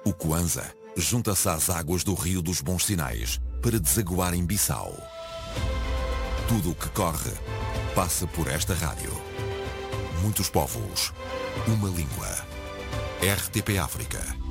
O Kwanza junta-se às águas do Rio dos Bons Sinais para desaguar em Bissau. Tudo o que corre passa por esta rádio. Muitos povos, uma língua. RTP África.